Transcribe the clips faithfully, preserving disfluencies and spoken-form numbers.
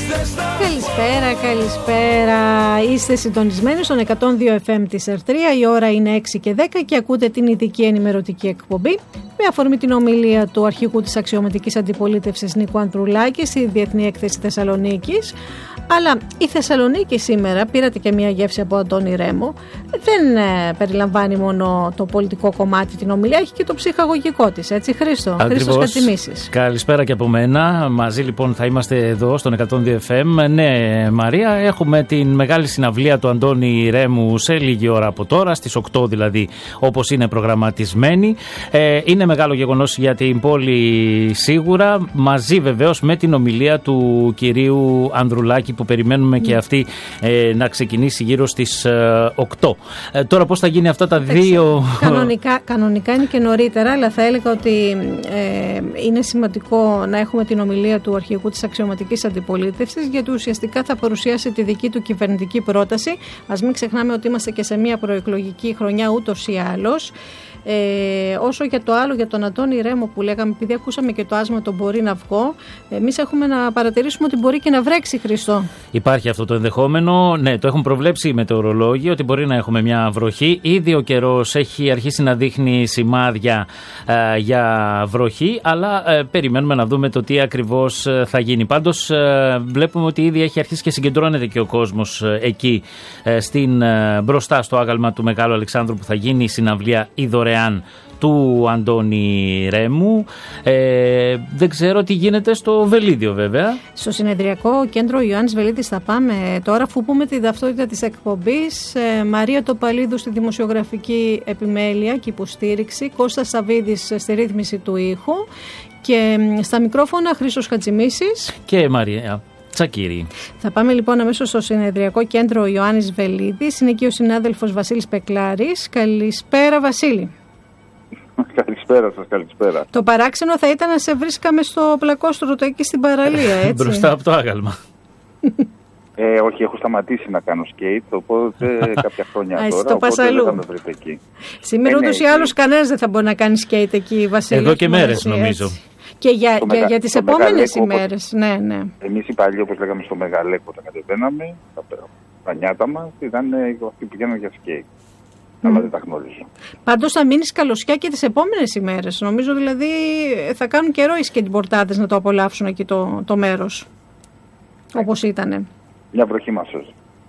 Καλησπέρα, καλησπέρα. Είστε συντονισμένοι στον εκατόν δύο εφ εμ της Ερτρία. Η ώρα είναι έξι και δέκα και ακούτε την ειδική ενημερωτική εκπομπή με αφορμή την ομιλία του αρχηγού της αξιωματικής αντιπολίτευσης Νίκου Ανδρουλάκη στη Διεθνή Έκθεση Θεσσαλονίκης. Αλλά η Θεσσαλονίκη σήμερα, πήρατε και μια γεύση από Αντώνη Ρέμο, δεν ε, περιλαμβάνει μόνο το πολιτικό κομμάτι την ομιλία, έχει και το ψυχαγωγικό της, έτσι Χρήστο? Χρήστος Κατσιμίσης. Καλησπέρα και από μένα. Μαζί λοιπόν θα είμαστε εδώ στον εκατόν δύο εφ εμ. Ναι, Μαρία, έχουμε την μεγάλη συναυλία του Αντώνη Ρέμου σε λίγη ώρα από τώρα, στις οκτώ δηλαδή, όπως είναι προγραμματισμένη. Ε, είναι μεγάλο γεγονός για την πόλη σίγουρα, μαζί βεβαίως με την ομιλία του κυρίου Ανδρουλάκη, που περιμένουμε και αυτή ε, να ξεκινήσει γύρω στις ε, οκτώ. Ε, τώρα πώς θα γίνει αυτά τα δύο... Κανονικά, κανονικά είναι και νωρίτερα, αλλά θα έλεγα ότι ε, είναι σημαντικό να έχουμε την ομιλία του αρχηγού της αξιωματικής αντιπολίτευσης, γιατί ουσιαστικά θα παρουσιάσει τη δική του κυβερνητική πρόταση. Ας μην ξεχνάμε ότι είμαστε και σε μια προεκλογική χρονιά ούτως ή άλλως. Ε, όσο για το άλλο, για τον Αντώνη Ρέμο που λέγαμε, επειδή ακούσαμε και το άσμα το μπορεί να βγω, εμείς έχουμε να παρατηρήσουμε ότι μπορεί και να βρέξει, Χριστό. Υπάρχει αυτό το ενδεχόμενο. Ναι, το έχουν προβλέψει οι μετεωρολόγοι ότι μπορεί να έχουμε μια βροχή. Ήδη ο καιρός έχει αρχίσει να δείχνει σημάδια ε, για βροχή, αλλά ε, περιμένουμε να δούμε το τι ακριβώς ε, θα γίνει. Πάντως ε, βλέπουμε ότι ήδη έχει αρχίσει και συγκεντρώνεται και ο κόσμος ε, εκεί ε, στην, ε, μπροστά στο άγαλμα του Μεγάλου Αλεξάνδρου, που θα γίνει η συναυλία η δωρεάν του Αντώνη Ρέμου. Ε, δεν ξέρω τι γίνεται στο Βελίδιο βέβαια. Στο συνεδριακό κέντρο Ιωάννης Βελίδης θα πάμε τώρα, αφού πούμε τη ταυτότητα της εκπομπής. ε, Μαρία Τοπαλίδου στη δημοσιογραφική επιμέλεια και υποστήριξη, Κώστας Σαβίδης στη ρύθμιση του ήχου και στα μικρόφωνα Χρήστος Κατσιμίσης και Μαρία Τσακύρη. Θα πάμε λοιπόν αμέσως στο συνεδριακό κέντρο Ιωάννης Βελίδης. Είναι εκεί ο συνάδελφος Βασίλης Πεκλάρης. Καλησπέρα, Βασίλη. Καλησπέρα σας, καλησπέρα. Το παράξενο θα ήταν να σε βρίσκαμε στο πλακόστρωτο εκεί στην παραλία, έτσι. Μπροστά από το άγαλμα. Ε, όχι, έχω σταματήσει να κάνω σκέιτ, οπότε κάποια χρόνια Α, τώρα, το οπότε αλλού. δεν θα με βρείτε εκεί. Σήμερα ούτως ή άλλως κανένας δεν θα μπορεί να κάνει σκέιτ εκεί, Βασίλη. Εδώ και μέρες νομίζω. Και για, για, μεγα, για τις επόμενες ημέρες, όπως, ναι, ναι. Εμείς οι παλιοί, όπως λέγαμε στο Μεγαλέκο, όταν κατεβαίναμε, τα, τα νιάτα μας, ήταν αυτοί που πηγαίνουν για σκέιτ. Mm. Αλλά δεν τα γνωρίζω. Πάντως θα μείνεις καλωσιά και τις επόμενες ημέρες. Νομίζω δηλαδή θα κάνουν καιρό οι σκέιτμπορτάδες να το απολαύσουν εκεί το, το μέρος. Όπως ήτανε. Μια βροχή μας σώζει.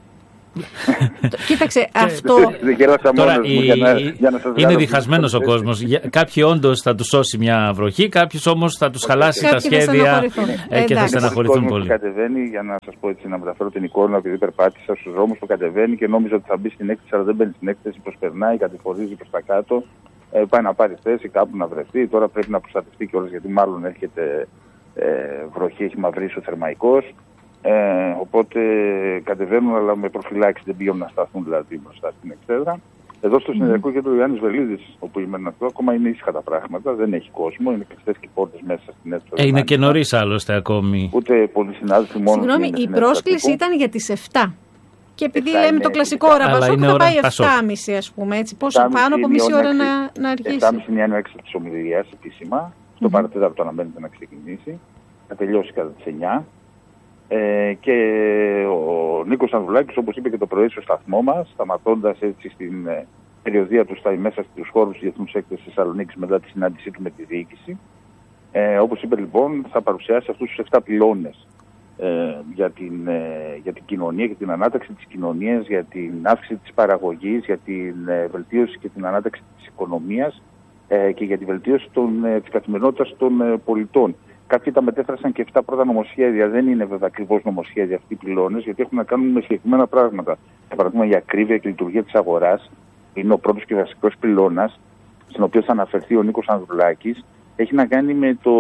Κοίταξε, αυτό... Τώρα η... για να, για να είναι διχασμένος ο κόσμος. Κάποιοι όντως θα τους σώσει μια βροχή, κάποιους όμως θα τους χαλάσει τα σχέδια ε, και θα στεναχωρηθούν πολύ. Κατεβαίνει, για να σας πω έτσι, να μεταφέρω την εικόνα, επειδή περπάτησα στους δρόμους που κατεβαίνει και νόμιζα ότι θα μπει στην έκθεση, αλλά δεν μπαίνει στην έκθεση, προσπερνάει, κατηφορίζει προς τα κάτω, ε, πάει να πάρει θέση, κάπου να βρεθεί. Τώρα πρέπει να προστατευτεί κιόλας, γιατί μάλλον έρχεται ε, βροχή, έχει μαυρίσει ο θερμαϊκός. Ε, οπότε κατεβαίνουν, αλλά με προφυλάξει, δεν πηγαίνουν να σταθούν δηλαδή μπροστά στην εξέδρα. Εδώ στο συνεδριακό κέντρο Ιωάννης Βελίδης, όπου είμαι αυτό, ακόμα είναι ήσυχα τα πράγματα, δεν έχει κόσμο, είναι κλειστές και πόρτες μέσα στην αίθουσα. Ε, είναι και νωρίς άλλωστε ακόμη. Ούτε πολλοί συνάδελφοι μόνο. Συγγνώμη, η πρόσκληση ήταν για τις εφτά. Και επειδή λέμε είναι, το κλασικό ώρα Πασόκ, θα πάει εφτά και μισή, ας πούμε. Έτσι, πόσο πάνω από μισή ώρα να, να αργήσει. εφτά και μισή είναι η έναρξη της ομιλίας επίσημα. Στο mm-hmm. παρατέταρτο αναμένεται να ξεκινήσει. Θα τελειώσει κατά τις εννιά. Ε, και ο Νίκος Ανδρουλάκης, όπως είπε και το πρωί στο σταθμό μας, σταματώντας έτσι στην ε, περιοδία του στα, μέσα στους χώρους της Διεθνούς Έκθεσης Θεσσαλονίκης μετά τη συνάντησή του με τη διοίκηση, ε, όπως είπε λοιπόν, θα παρουσιάσει αυτούς τους εφτά πυλώνες ε, για, την, ε, για την κοινωνία, για την ανάταξη της κοινωνίας, για την αύξηση της παραγωγής, για την ε, βελτίωση και την ανάταξη της οικονομίας ε, και για τη βελτίωση των, ε, της καθημερινότητας των ε, πολιτών. Κάποιοι τα μετέφρασαν και εφτά πρώτα νομοσχέδια. Δεν είναι βέβαια ακριβώς νομοσχέδια αυτοί οι πυλώνες, γιατί έχουν να κάνουν με συγκεκριμένα πράγματα. Για παράδειγμα, η ακρίβεια και η λειτουργία της αγοράς είναι ο πρώτος και βασικός πυλώνας, στην οποία θα αναφερθεί ο Νίκος Ανδρουλάκης. Έχει να κάνει με, το,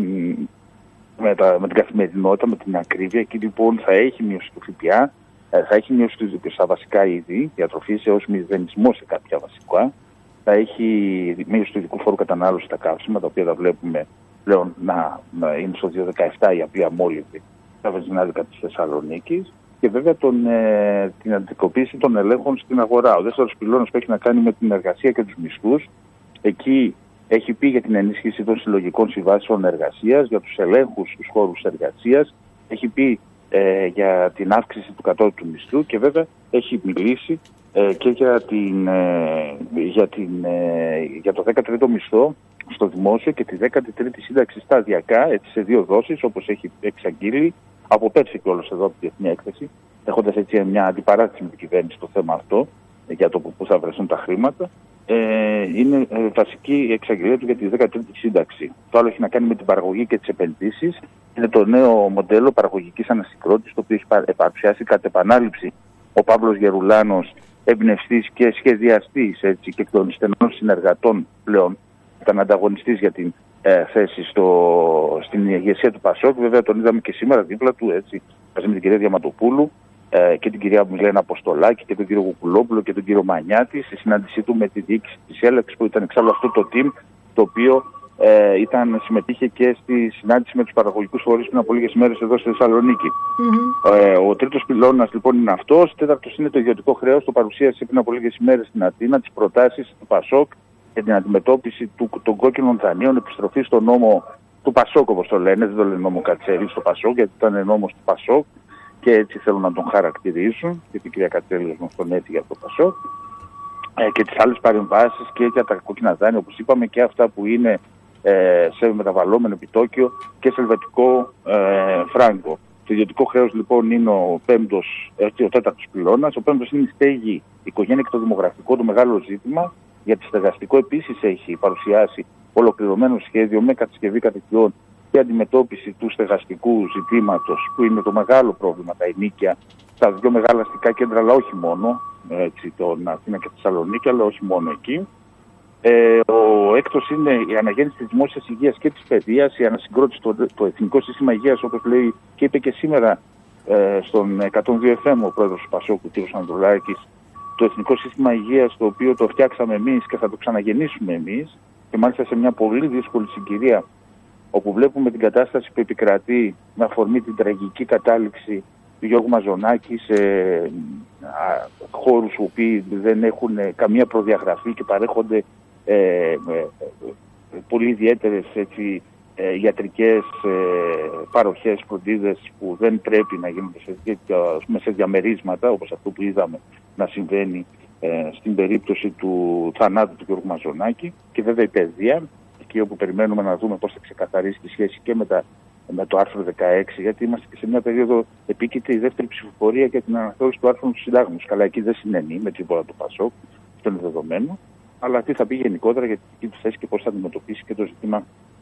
με, τα, με την καθημερινότητα, με την ακρίβεια. Εκεί λοιπόν θα έχει μείωση του ΦΠΑ, θα έχει μείωση του στα βασικά είδη, διατροφής έως μηδενισμό σε κάποια βασικά. Θα έχει μείωση του ειδικού φόρου κατανάλωσης στα καύσιμα, τα οποία τα βλέπουμε πλέον να, να είναι στο δύο χιλιάδες δεκαεπτά η απλή αμόλυβη στα βενζινάδικα της Θεσσαλονίκης και βέβαια τον, ε, την αντικοποίηση των ελέγχων στην αγορά. Ο δεύτερος πυλώνας που έχει να κάνει με την εργασία και τους μισθούς. Εκεί έχει πει για την ενίσχυση των συλλογικών συμβάσεων εργασίας, για τους ελέγχους στους χώρους εργασίας. Έχει πει ε, για την αύξηση του κατώτατου μισθού και βέβαια έχει μιλήσει ε, και για, την, ε, για, την, ε, για το δέκατο τρίτο μισθό στο δημόσιο και τη δέκατη τρίτη σύνταξη σταδιακά, έτσι σε δύο δόσεις, όπως έχει εξαγγείλει από πέρσι κιόλας εδώ από τη Διεθνή Έκθεση, έχοντας έτσι μια αντιπαράθεση με την κυβέρνηση στο θέμα αυτό, για το που θα βρεθούν τα χρήματα. Ε, είναι ε, βασική εξαγγελία του για τη δέκατη τρίτη σύνταξη. Το άλλο έχει να κάνει με την παραγωγή και τις επενδύσεις. Είναι το νέο μοντέλο παραγωγικής ανασυγκρότησης, το οποίο έχει παρουσιάσει κατ' επανάληψη ο Παύλος Γερουλάνος, εμπνευστής και σχεδιαστής έτσι, και εκ των στενών συνεργατών πλέον, ήταν ανταγωνιστής για την ε, θέση στο, στην ηγεσία του Πασόκ. Βέβαια τον είδαμε και σήμερα δίπλα του, έτσι, μαζί με την κυρία Διαματοπούλου ε, και την κυρία Μιλένα Αποστολάκη και τον κύριο Κουκουλόπουλο και τον κύριο Μανιάτη, στη συνάντησή του με τη διοίκηση της Έλεξη, που ήταν εξάλλου αυτό το team το οποίο ε, ήταν, συμμετείχε και στη συνάντηση με τους παραγωγικούς φορείς πριν από λίγες μέρες εδώ στη Θεσσαλονίκη. Mm-hmm. Ε, ο τρίτος πυλώνας λοιπόν είναι αυτός. Ο τέταρτος είναι το ιδιωτικό χρέος. Το παρουσίασε πριν από λίγες ημέρες στην Αθήνα, τις προτάσεις του Πασόκ για την αντιμετώπιση του, των κόκκινων δανείων, επιστροφή στο νόμο του Πασόκ, όπως το λένε. Δεν το λένε νόμο Κατσέλη στο Πασόκ, γιατί ήταν νόμος του Πασόκ και έτσι θέλουν να τον χαρακτηρίσουν. Και την κυρία Κατσέλη μας τον έφυγε από το Πασόκ. Ε, και τις άλλες παρεμβάσεις και για τα κόκκινα δάνεια, όπως είπαμε, και αυτά που είναι ε, σε μεταβαλλόμενο επιτόκιο και σε ελβετικό ε, φράγκο. Το ιδιωτικό χρέος λοιπόν είναι ο πέμπτος, έτσι, ο τέταρτος πυλώνας. Ο πέμπτος είναι η στέγη, η οικογένεια και το δημογραφικό, το μεγάλο ζήτημα. Για τη στεγαστικό επίσης έχει παρουσιάσει ολοκληρωμένο σχέδιο με κατασκευή κατοικιών και αντιμετώπιση του στεγαστικού ζητήματος, που είναι το μεγάλο πρόβλημα, τα ενοίκια, στα δύο μεγάλα αστικά κέντρα, αλλά όχι μόνο, έτσι, τον Αθήνα και τη Θεσσαλονίκη, αλλά όχι μόνο εκεί. Ε, ο έκτος είναι η αναγέννηση της δημόσιας υγείας και της παιδείας, η ανασυγκρότηση το, το Εθνικό Σύστημα Υγείας, όπως λέει και είπε και σήμερα ε, στον εκατόν δύο εφ εμ ο πρόεδρος του Πασόκ, ο κ. Ανδρουλάκης, το Εθνικό Σύστημα Υγείας, το οποίο το φτιάξαμε εμείς και θα το ξαναγεννήσουμε εμείς, και μάλιστα σε μια πολύ δύσκολη συγκυρία, όπου βλέπουμε την κατάσταση που επικρατεί με αφορμή την τραγική κατάληξη του Γιώργου Μαζονάκη σε α, χώρους που δεν έχουν καμία προδιαγραφή και παρέχονται ε, ε, πολύ ιδιαίτερες έτσι, ε, ιατρικές ε, παροχές, φροντίδες που δεν πρέπει να γίνονται σε, σε, σε διαμερίσματα, όπως αυτό που είδαμε να συμβαίνει ε, στην περίπτωση του θανάτου του Γιώργου Μαζονάκη. Και βέβαια η παιδεία, εκεί όπου περιμένουμε να δούμε πώς θα ξεκαθαρίσει τη σχέση και με, τα, με το άρθρο δεκαέξι, γιατί είμαστε και σε μια περίοδο επίκειται η δεύτερη ψηφοφορία για την αναθεώρηση του άρθρου του Συντάγματος. Καλά, εκεί δεν συνενεί με τίποτα του Πασόκ, αυτό είναι δεδομένο, αλλά τι θα πει γενικότερα για τη δική του θέση και πώς θα αντιμετωπίσει και το ζήτημα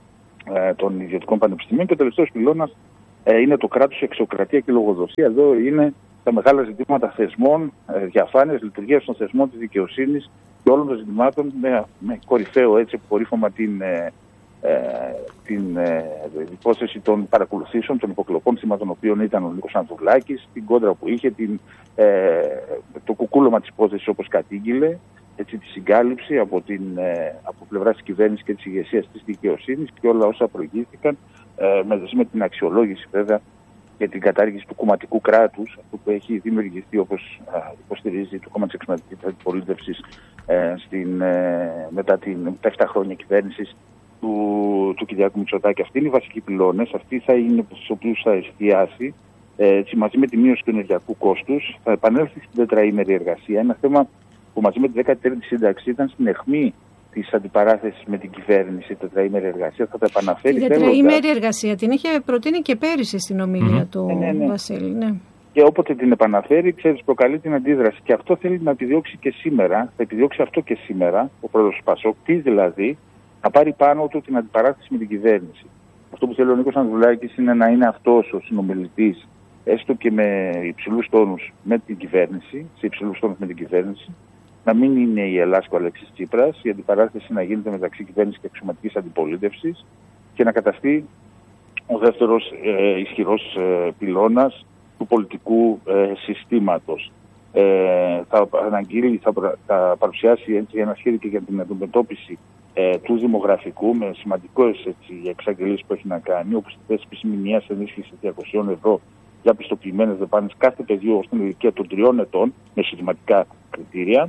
ε, των ιδιωτικών πανεπιστημίων. Και ο τελευταίος πυλώνας ε, είναι το κράτος, η αξιοκρατία και η λογοδοσία. Εδώ είναι τα μεγάλα ζητήματα θεσμών, ε, διαφάνειας, λειτουργίας των θεσμών, της δικαιοσύνης και όλων των ζητημάτων, με, με κορυφαίο έτσι αποκορύφωμα την, ε, ε, την ε, υπόθεση των παρακολουθήσεων, των υποκλοπών, θύμα των οποίων ήταν ο Νίκος Ανδρουλάκης, την κόντρα που είχε, την, ε, το κουκούλωμα της υπόθεσης όπως κατήγγειλε, έτσι, τη συγκάλυψη από, την, ε, από πλευράς της κυβέρνησης και της ηγεσίας της δικαιοσύνης και όλα όσα προηγήθηκαν, ε, με, με την αξιολόγηση βέβαια για την κατάργηση του κομματικού κράτους, αυτό που έχει δημιουργηθεί, όπως α, υποστηρίζει το κόμμα της Εξωματικής Αντιπολίτευσης ε, στην, ε, μετά την τα επτά χρόνια κυβέρνησης του, του Κυριάκου Μητσοτάκη. Αυτοί είναι οι βασικοί πυλώνες, αυτοί θα είναι στους οποίους θα εστιάσει, ε, έτσι, μαζί με τη μείωση του ενεργειακού κόστους, θα επανέλθει στην τετραήμερη εργασία, ένα θέμα που μαζί με τη δέκατη τρίτη σύνταξη ήταν στην αιχμή της αντιπαράθεσης με την κυβέρνηση, η τετραήμερη εργασία, θα τα επαναφέρει. Η τετραήμερη εργασία την είχε προτείνει και πέρυσι στην ομιλία mm-hmm. του ναι, ναι, ναι. Βασίλη. Ναι. Και όποτε την επαναφέρει, ξέρεις, προκαλεί την αντίδραση. Και αυτό θέλει να επιδιώξει και σήμερα, θα επιδιώξει αυτό και σήμερα, ο πρόεδρος του Πασόκ, τι δηλαδή, να πάρει πάνω του την αντιπαράθεση με την κυβέρνηση. Αυτό που θέλει ο Νίκος Ανδρουλάκης είναι να είναι αυτός ο συνομιλητής, έστω και με υψηλούς τόνους με την κυβέρνηση, σε υψηλούς τόνους με την κυβέρνηση. Να μην είναι η Ελλάς και ο Αλέξης Τσίπρας, η αντιπαράθεση να γίνεται μεταξύ κυβέρνησης και αξιωματικής αντιπολίτευσης και να καταστεί ο δεύτερος ε, ισχυρός ε, πυλώνας του πολιτικού ε, συστήματος. Ε, θα, αναγγείλει, θα, θα παρουσιάσει έτσι, ένα σχέδιο και για την αντιμετώπιση ε, του δημογραφικού με σημαντικές εξαγγελίες που έχει να κάνει, όπως τη θέσπιση μηνιαίας ενίσχυσης διακοσίων ευρώ για πιστοποιημένες δεπάνες κάθε πεδίο στην ηλικία των τριών ετών με συστηματικά κριτήρια.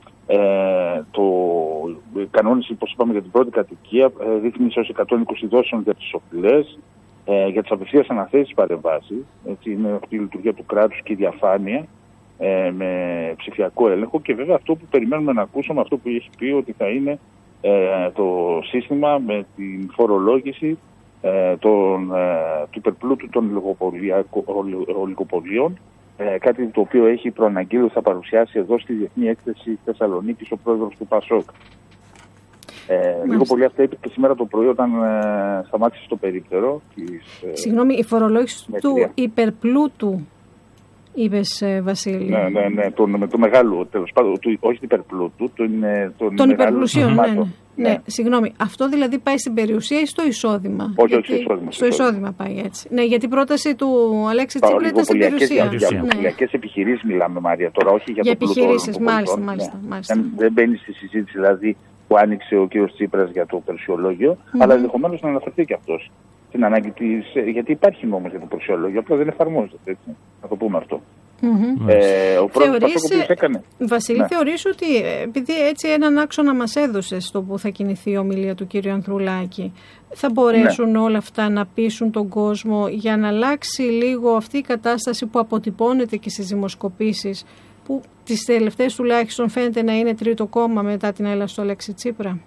Ε, το κανόνιση, όπως είπαμε, για την πρώτη κατοικία, ε, ρύθμισε ως εκατόν είκοσι δόσεων για τις οφειλές, ε, για τις απευθείας αναθέσεις παρεμβάσεις. Έτσι, είναι αυτή η λειτουργία του κράτους και η διαφάνεια ε, με ψηφιακό έλεγχο. Και βέβαια αυτό που περιμένουμε να ακούσουμε, αυτό που έχει πει ότι θα είναι ε, το σύστημα με την φορολόγηση ε, των, ε, του υπερπλούτου των ολιγοπολίων. Ε, κάτι το οποίο έχει προαναγγείλει, θα παρουσιάσει εδώ στη Διεθνή Έκθεση Θεσσαλονίκης ο πρόεδρος του ΠΑΣΟΚ. Ε, λίγο πολύ αυτά είπε και σήμερα το πρωί όταν ε, σταμάτησε στο περίπτερο. Της, ε, Συγγνώμη, η φορολόγηση του υπερπλούτου, είπες ε, Βασίλη. Ναι, ναι, ναι, το, με το μεγάλο, τέλος πάντων, του, όχι του υπερπλούτου, το είναι τον των υπερπλουσίων, ναι, ναι. Ναι. Ναι, συγγνώμη. Αυτό δηλαδή πάει στην περιουσία ή στο εισόδημα? Όχι, γιατί... όχι στο εισόδημα. Στο εισόδημα πάει έτσι. Ναι, γιατί η πρόταση του Αλέξη Τσίπρα ήταν στην περιουσία. Για ολιγοπολιακές ναι. επιχειρήσεις μιλάμε, Μαρία, τώρα όχι για, για το επιχειρήσεις, μάλιστα, ναι. μάλιστα, μάλιστα. Δεν, δεν μπαίνει στη συζήτηση δηλαδή που άνοιξε ο κ. Τσίπρας για το περιουσιολόγιο, mm-hmm. αλλά ενδεχομένως να αναφερθεί και αυτός στην ανάγκη της. Γιατί υπάρχει νόμος για το περιουσιολόγιο, απλά δεν εφαρμόζεται. Έτσι. Να το πούμε αυτό. Mm-hmm. Ε, ο πρώτος Πασόκ έκανε. Βασίλη, ναι. θεωρείς ότι επειδή έτσι έναν άξονα μας έδωσε στο που θα κινηθεί η ομιλία του κ. Ανδρουλάκη, θα μπορέσουν ναι. όλα αυτά να πείσουν τον κόσμο για να αλλάξει λίγο αυτή η κατάσταση που αποτυπώνεται και στις δημοσκοπήσεις, που τις τελευταίες τουλάχιστον φαίνεται να είναι τρίτο κόμμα μετά την έλαση του Αλέξη Τσίπρα?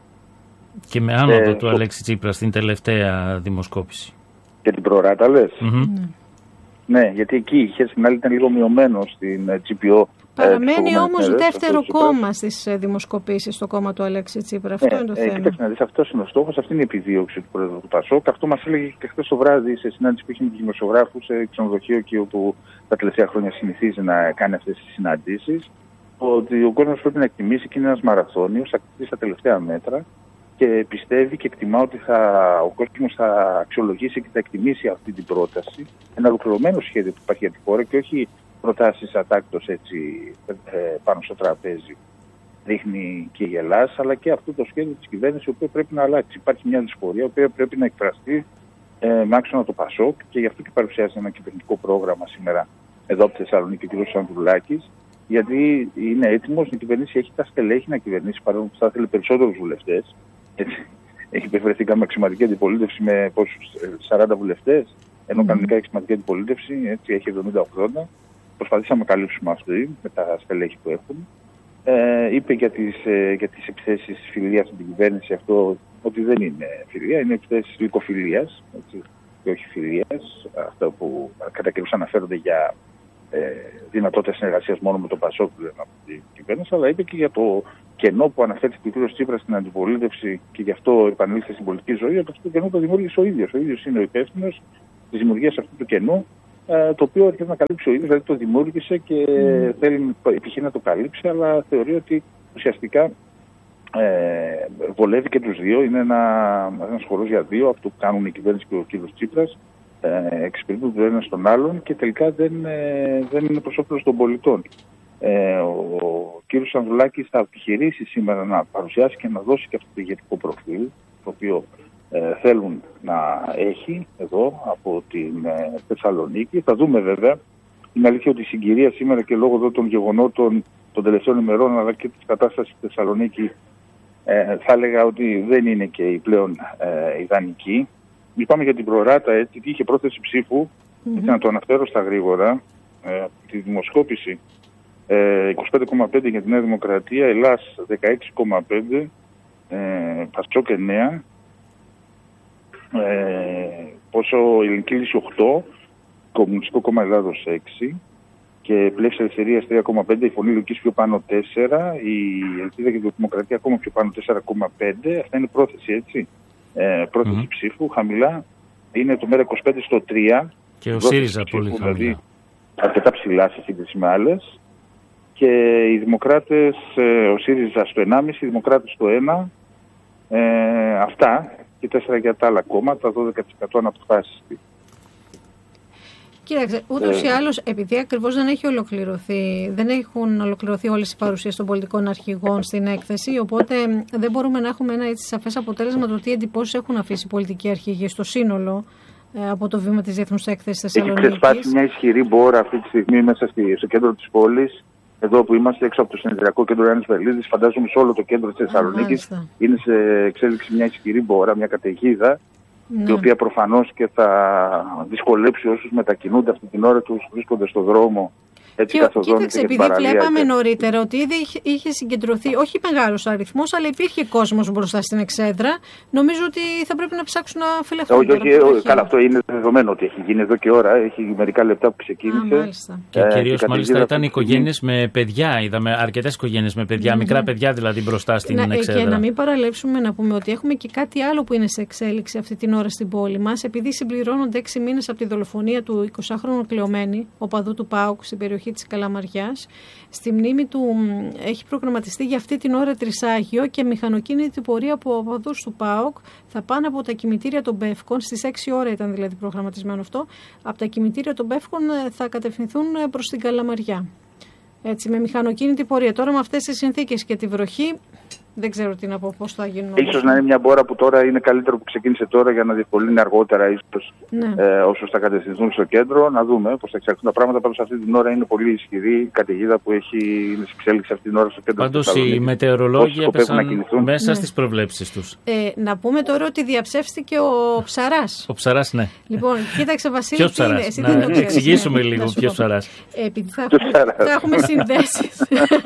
Και με άνοδο ε, του το... Αλέξη Τσίπρα στην τελευταία δημοσκόπηση. Και την προράτα λες. Mm-hmm. Ναι. Ναι, γιατί εκεί είχε στην άλλη ήταν λίγο μειωμένο στην τζι πι ο. Παραμένει ε, όμως δεύτερο κόμμα στις δημοσκοπήσεις στο κόμμα του Αλέξη Τσίπρα. Αυτό ε, είναι το ε, θέμα. Κοιτάξτε να δεις, αυτός είναι ο στόχος, αυτή είναι η επιδίωξη του πρόεδρου του ΠΑΣΟΚ. Αυτό μας έλεγε και χθες το βράδυ σε συνάντηση που είχε με τους δημοσιογράφους σε ξενοδοχείο εκεί όπου τα τελευταία χρόνια συνηθίζει να κάνει αυτές τις συναντήσεις. Ότι ο κόσμος πρέπει να εκτιμήσει και είναι ένας μαραθώνιος, θα κτίσει τα τελευταία μέτρα και πιστεύει και εκτιμά ότι θα, ο κόσμος θα αξιολογήσει και θα εκτιμήσει αυτή την πρόταση. Ένα ολοκληρωμένο σχέδιο που υπάρχει για τη χώρα και όχι προτάσεις ατάκτως έτσι ε, πάνω στο τραπέζι. Δείχνει και η Ελλάδα, αλλά και αυτό το σχέδιο της κυβέρνησης, το οποίο πρέπει να αλλάξει. Υπάρχει μια δυσπορία, η οποία πρέπει να εκφραστεί ε, με άξονα το ΠΑΣΟΚ και γι' αυτό και παρουσιάζει ένα κυβερνητικό πρόγραμμα σήμερα εδώ από τη Θεσσαλονίκη ο κ. Ανδρουλάκης, γιατί είναι έτοιμος να κυβερνήσει, έχει τα στελέχη να κυβερνήσει, παρόλο που θα ήθελε περισσότερους βουλευτές. Έτσι. Έχει βρεθήκαμε αξιωματική αντιπολίτευση με πόσους, σαράντα βουλευτές, ενώ mm. κανονικά έχει αξιωματική αντιπολίτευση, έτσι, έχει εβδομήντα ογδόντα. Προσπαθήσαμε να καλύψουμε αυτή με τα στελέχη που έχουμε. Ε, είπε για τις, ε, για τις επιθέσεις φιλίας στην κυβέρνηση αυτό ότι δεν είναι φιλία, είναι επιθέσεις λυκοφιλίας, έτσι, και όχι φιλίας. Αυτό που κατά καιρούς αναφέρονται για ε, δυνατότητα συνεργασίας μόνο με τον ΠΑΣΟΚ από την κυβέρνηση, αλλά είπε και για το κενό που αναφέρθηκε ο κ. Τσίπρας στην αντιπολίτευση και γι' αυτό επανήλθε στην πολιτική ζωή, ότι αυτό το κενό το δημιούργησε ο ίδιος. Ο ίδιος είναι ο υπεύθυνος της δημιουργίας αυτού του κενού, το οποίο έρχεται να καλύψει ο ίδιος, δηλαδή το δημιούργησε και mm. θέλει επιχείρει να το καλύψει, αλλά θεωρεί ότι ουσιαστικά ε, βολεύει και τους δύο. Είναι ένα, ένας χορός για δύο, αυτό που κάνουν η κυβέρνηση και ο κ. Τσίπρας, ε, εξυπηρετούν τον ένα στον άλλον και τελικά δεν, ε, δεν είναι προς όφελος των πολιτών. Ε, ο, ο κ. Ανδρουλάκης θα επιχειρήσει σήμερα να παρουσιάσει και να δώσει και αυτό το ηγετικό προφίλ, το οποίο Ε, θέλουν να έχει εδώ από την ε, Θεσσαλονίκη. Θα δούμε βέβαια. Είναι αλήθεια ότι η συγκυρία σήμερα και λόγω εδώ των γεγονότων των τελευταίων ημερών αλλά και της κατάστασης στη Θεσσαλονίκη ε, θα έλεγα ότι δεν είναι και η πλέον ε, ιδανική. Είπαμε για την προράτα, έτσι, είχε πρόθεση ψήφου, mm-hmm. έτσι, να το αναφέρω στα γρήγορα, ε, τη δημοσκόπηση ε, είκοσι πέντε κόμμα πέντε για τη Νέα Δημοκρατία, Ελλάς δεκαέξι κόμμα πέντε, ε, Πασόκ εννέα, Ε, πόσο η Ελληνική Λύση οκτώ, Κομμουνιστικό Κόμμα Ελλάδος έξι και Πλεύση Ελευθερίας τρία κόμμα πέντε, η Φωνή Λογικής πιο πάνω τέσσερα, η Ελπίδα και η Δημοκρατία ακόμα πιο πάνω τέσσερα κόμμα πέντε. Αυτά είναι πρόθεση, έτσι. Ε, πρόθεση mm-hmm. ψήφου. Χαμηλά είναι το ΜΕΡΑ είκοσι πέντε στο τρία. Και ο ΣΥΡΙΖΑ πολύ χαμηλά. Δηλαδή αρκετά ψηλά σε σύγκριση με άλλες. Και οι Δημοκράτες, ε, ο ΣΥΡΙΖΑ στο ενάμιση, οι Δημοκράτες στο ένα. Ε, αυτά. Και τέσσερα για τα άλλα κόμματα, δώδεκα τοις εκατό αναποφάσεις. Κοίταξε, ούτως ή άλλως, επειδή ακριβώς δεν έχει ολοκληρωθεί, δεν έχουν ολοκληρωθεί όλες οι παρουσίες των πολιτικών αρχηγών στην έκθεση, οπότε δεν μπορούμε να έχουμε ένα έτσι σαφές αποτέλεσμα του τι εντυπώσεις έχουν αφήσει οι πολιτικοί αρχηγοί στο σύνολο ε, από το βήμα της Διεθνούς Έκθεσης Θεσσαλονίκης. Έχει ξεσπάσει μια ισχυρή μπόρα αυτή τη στιγμή μέσα στη, στο κέντρο της πόλης. Εδώ που είμαστε έξω από το συνεδριακό κέντρο Ιωάννης Βερλίδης, φαντάζομαι σε όλο το κέντρο της Θεσσαλονίκης είναι σε εξέλιξη μια ισχυρή μπόρα, μια καταιγίδα. Ναι. Η οποία προφανώς και θα δυσκολέψει όσους μετακινούνται αυτή την ώρα τους, βρίσκονται στο δρόμο. Έτσι, και, κοίταξε, επειδή βλέπαμε και... νωρίτερα ότι ήδη είχε, είχε συγκεντρωθεί, όχι μεγάλος αριθμός, αλλά υπήρχε κόσμος μπροστά στην εξέδρα, νομίζω ότι θα πρέπει να ψάξουν να φυλαχθούν. Όχι, όχι, όχι καλά, αυτό είναι δεδομένο ότι έχει γίνει εδώ και ώρα, έχει μερικά λεπτά που ξεκίνησε. Α, μάλιστα. Και ε, κυρίως και μάλιστα ήταν οικογένειες με παιδιά, είδαμε αρκετές οικογένειες με παιδιά, mm-hmm. μικρά παιδιά δηλαδή μπροστά στην να, εξέδρα. Και να μην παραλείψουμε να πούμε ότι έχουμε και κάτι άλλο που είναι σε εξέλιξη αυτή την ώρα στην πόλη μας, επειδή συμπληρώνονται έξι μήνες από τη δολοφονία του εικοσάχρονου Κλεωμένη, οπαδού του ΠΑΟΚ στην περιοχή της Καλαμαριάς. Στη μνήμη του έχει προγραμματιστεί για αυτή την ώρα τρισάγιο και μηχανοκίνητη πορεία από οπαδούς του ΠΑΟΚ θα πάνε από τα κημητήρια των Πεύκων, στις έξι ώρα ήταν δηλαδή προγραμματισμένο αυτό, από τα κημητήρια των Πεύκων θα κατευθυνθούν προς την Καλαμαριά. Έτσι, με μηχανοκίνητη πορεία. Τώρα με αυτές τις συνθήκες και τη βροχή, δεν ξέρω τι να πω, πώς θα γίνουν. Ίσως να είναι μια μπόρα που τώρα είναι καλύτερο που ξεκίνησε τώρα για να διευκολύνει αργότερα ίσως ναι. ε, όσους θα κατευθυνθούν στο κέντρο. Να δούμε πώς θα εξελιχθούν τα πράγματα. Πάντως αυτή την ώρα είναι πολύ ισχυρή η καταιγίδα που έχει εξέλιξει αυτή την ώρα στο κέντρο. Πάντως οι μετεωρολόγοι έπεσαν μέσα ναι. στις προβλέψεις τους. Ε, να πούμε τώρα ότι διαψεύστηκε ο Ψαράς. Ο Ψαράς, ναι. Λοιπόν, κοίταξε Βασίλη. Ποιος Ψαράς? Να εξηγήσουμε λίγο ποιος Ψαράς. Επειδή θα έχουμε συνδέσεις.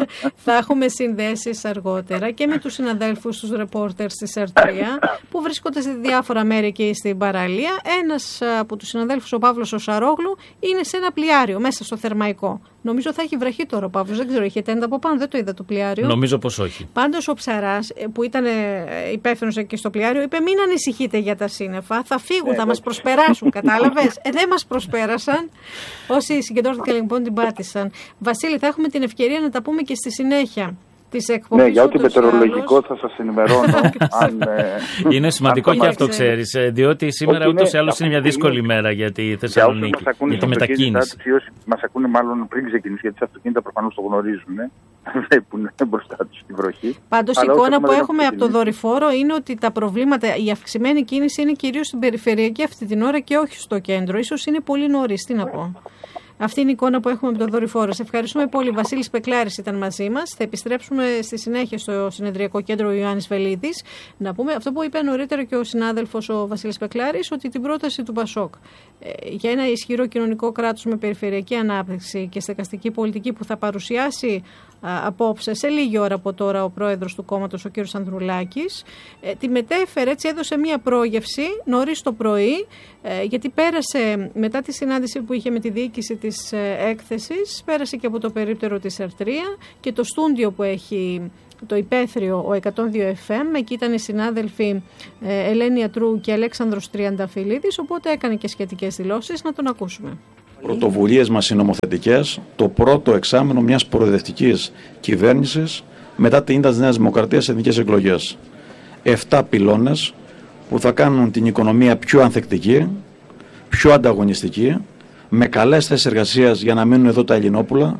Θα έχουμε συνδέσεις αργότερα και με τους συναδέλφους, τους ρεπόρτερς της Ερ τρία που βρίσκονται σε διάφορα μέρη και στην παραλία. Ένας από τους συναδέλφους, ο Παύλος ο Σαρόγλου, είναι σε ένα πλοιάριο μέσα στο Θερμαϊκό. Νομίζω θα έχει βραχεί τώρα ο Παύλος, δεν ξέρω, είχε τέντα από πάνω, δεν το είδα το πλοιάριο. Νομίζω πως όχι. Πάντως ο Ψαράς που ήταν υπεύθυνος εκεί στο πλοιάριο είπε: μην ανησυχείτε για τα σύννεφα, θα φύγουν, θα μας προσπεράσουν. Κατάλαβες? Ε, δεν μας προσπέρασαν. Όσοι συγκεντρώθηκαν λοιπόν την πάτησαν. Βασίλη, θα έχουμε την ευκαιρία να τα πούμε και στη συνέχεια. Ναι, για ό,τι μετεωρολογικό θα σας ενημερώνω. αν, είναι σημαντικό και αυτό, ξέρεις, διότι σήμερα ούτως ή άλλως είναι μια δύσκολη μέρα για τη Θεσσαλονίκη, για τη μετακίνηση. Μας ακούνε μάλλον πριν ξεκινήσει, γιατί τα αυτοκίνητα προφανώς το γνωρίζουν, βλέπουν μπροστά τους τη βροχή. Πάντως η εικόνα που έχουμε από το δορυφόρο είναι ότι τα προβλήματα, η αυξημένη κίνηση είναι κυρίως στην περιφερειακή αυτή την ώρα και όχι στο κέντρο. Ίσως είναι πολύ νωρίς, τι να πω. Αυτή είναι η εικόνα που έχουμε από το δορυφόρο. Σε ευχαριστούμε πολύ. Βασίλης Σπεκλάρης ήταν μαζί μας. Θα επιστρέψουμε στη συνέχεια στο συνεδριακό κέντρο Ιωάννης Βελίδης. Να πούμε αυτό που είπε νωρίτερα και ο συνάδελφος ο Βασίλης Σπεκλάρης, ότι την πρόταση του Πασόκ ε, για ένα ισχυρό κοινωνικό κράτος με περιφερειακή ανάπτυξη και στεγαστική πολιτική που θα παρουσιάσει α, απόψε σε λίγη ώρα από τώρα ο πρόεδρος του κόμματος, ο κ. Ανδρουλάκης, ε, τη μετέφερε, έτσι έδωσε μία πρόγευση νωρίς το πρωί, ε, γιατί πέρασε μετά τη συνάντηση που είχε με τη διοίκηση της ε, έκθεσης, πέρασε και από το περίπτερο της Ερ τρία και το στούντιο που έχει το υπαίθριο, ο εκατόν δύο εφ εμ, εκεί ήταν οι συνάδελφοι ε, Ελένη Ατρού και Αλέξανδρος Τριανταφυλλίδης, οπότε έκανε και σχετικές δηλώσεις. Να τον ακούσουμε. Πρωτοβουλίες μας οι νομοθετικές, το πρώτο εξάμηνο μιας προοδευτικής κυβέρνησης μετά την ήττα της Νέας Δημοκρατίας σε εθνικές εκλογές. Εφτά πυλώνες που θα κάνουν την οικονομία πιο ανθεκτική, πιο ανταγωνιστική, με καλές θέσεις εργασίας για να μείνουν εδώ τα Ελληνόπουλα,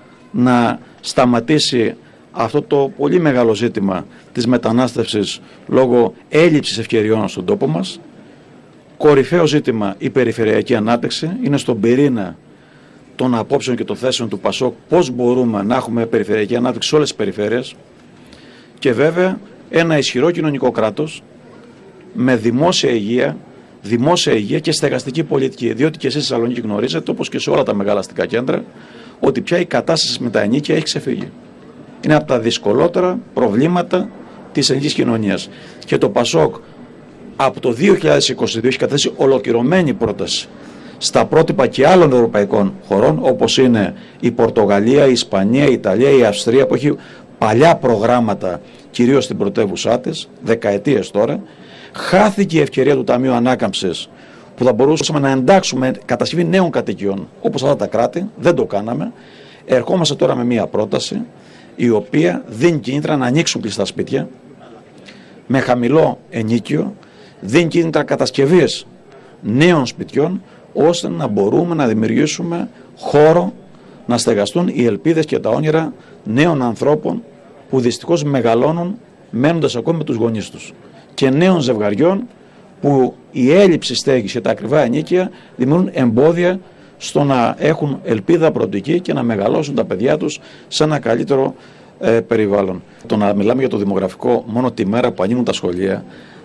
να σταματήσει αυτό το πολύ μεγάλο ζήτημα της μετανάστευσης λόγω έλλειψης ευκαιριών στον τόπο μας. Κορυφαίο ζήτημα η περιφερειακή ανάπτυξη, είναι στον πυρήνα των απόψεων και των θέσεων του Πασόκ πώς μπορούμε να έχουμε περιφερειακή ανάπτυξη σε όλες τις περιφέρειες, και βέβαια ένα ισχυρό κοινωνικό κράτος με δημόσια υγεία, δημόσια υγεία και στεγαστική πολιτική, διότι και εσείς στη Θεσσαλονίκη γνωρίζετε, όπως και σε όλα τα μεγάλα αστικά κέντρα, ότι πια η κατάσταση με τα ενίκια έχει ξεφύγει. Είναι από τα δυσκολότερα προβλήματα της ελληνικής κοινωνίας. Και το Πασόκ από το δύο χιλιάδες είκοσι δύο έχει καταθέσει ολοκληρωμένη πρόταση στα πρότυπα και άλλων ευρωπαϊκών χωρών, όπως είναι η Πορτογαλία, η Ισπανία, η Ιταλία, η Αυστρία, που έχει παλιά προγράμματα κυρίως στην πρωτεύουσά της, δεκαετίες τώρα. Χάθηκε η ευκαιρία του Ταμείου Ανάκαμψης, που θα μπορούσαμε να εντάξουμε κατασκευή νέων κατοικιών όπως αυτά τα κράτη, δεν το κάναμε. Ερχόμαστε τώρα με μία πρόταση η οποία δίνει κίνητρα να ανοίξουν κλειστά σπίτια με χαμηλό ενίκιο, δίνει κίνητρα κατασκευής νέων σπιτιών, ώστε να μπορούμε να δημιουργήσουμε χώρο να στεγαστούν οι ελπίδες και τα όνειρα νέων ανθρώπων που δυστυχώς μεγαλώνουν μένοντας ακόμη με τους γονείς τους, και νέων ζευγαριών που η έλλειψη στέγης και τα ακριβά ενίκια δημιουργούν εμπόδια στο να έχουν ελπίδα προοπτική και να μεγαλώσουν τα παιδιά τους σε ένα καλύτερο ε, περιβάλλον. Το να μιλάμε για το δημογραφικό μόνο τη μέρα που ανοίγουν τα σχολεία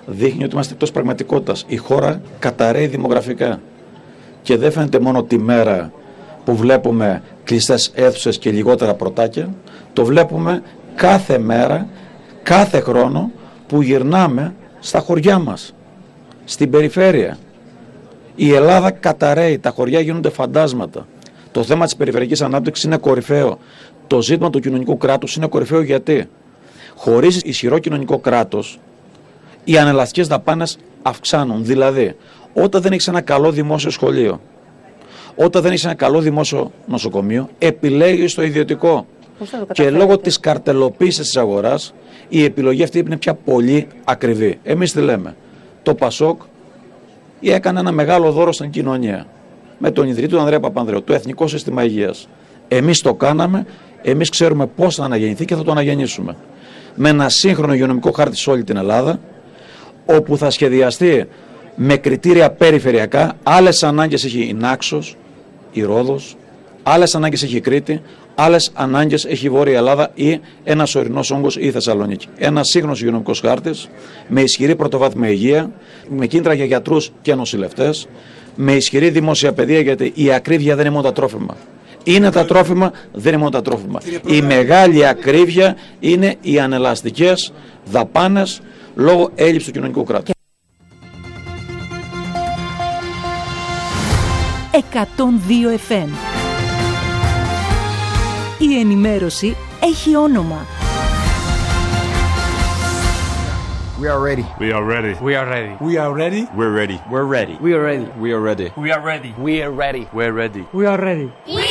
δείχνει ότι είμαστε εκτός πραγματικότητας. Η χώρα καταρρέει δημογραφικά. Και δεν φαίνεται μόνο τη μέρα που βλέπουμε κλειστές αίθουσες και λιγότερα πρωτάκια, το βλέπουμε κάθε μέρα, κάθε χρόνο που γυρνάμε στα χωριά μας, στην περιφέρεια. Η Ελλάδα καταρρέει, τα χωριά γίνονται φαντάσματα. Το θέμα της περιφερειακής ανάπτυξης είναι κορυφαίο. Το ζήτημα του κοινωνικού κράτους είναι κορυφαίο γιατί χωρίς ισχυρό κοινωνικό κράτος οι ανελαστικές δαπάνες αυξάνουν. Δηλαδή, όταν δεν έχεις ένα καλό δημόσιο σχολείο, όταν δεν έχεις ένα καλό δημόσιο νοσοκομείο, επιλέγεις το ιδιωτικό. Και λόγω της καρτελοποίησης της αγοράς, η επιλογή αυτή είναι πια πολύ ακριβή. Εμείς τι λέμε? Το Πασόκ έκανε ένα μεγάλο δώρο στην κοινωνία με τον ιδρυτή του Ανδρέα Παπανδρέου, το Εθνικό Σύστημα Υγείας. Εμείς το κάναμε, εμείς ξέρουμε πώς θα αναγεννηθεί και θα το αναγεννήσουμε. Με ένα σύγχρονο υγειονομικό χάρτη σε όλη την Ελλάδα, όπου θα σχεδιαστεί με κριτήρια περιφερειακά. Άλλες ανάγκες έχει η Νάξος, η Ρόδος, άλλες ανάγκες έχει η Κρήτη, άλλες ανάγκες έχει η Βόρεια Ελλάδα ή ένας ορεινός όγκος ή η Θεσσαλονίκη. Ένας σύγχρονος υγειονομικός χάρτης με ισχυρή πρωτοβάθμια υγεία, με κίνητρα για γιατρούς και νοσηλευτές, με ισχυρή δημόσια παιδεία, γιατί η ακρίβεια δεν είναι μόνο τα τρόφιμα. Είναι τα τρόφιμα, δεν είναι μόνο τα τρόφιμα. Η μεγάλη ακρίβεια είναι οι ανελαστικές δαπάνες λόγω έλλειψης του κοινωνικού κράτους. εκατόν δύο εφ εμ. Η ενημέρωση έχει όνομα. We are ready. We are ready. We are ready. We are ready. We're ready. We're ready. We are ready. We are ready. We are ready. We are ready. We're ready. We're ready. We are ready.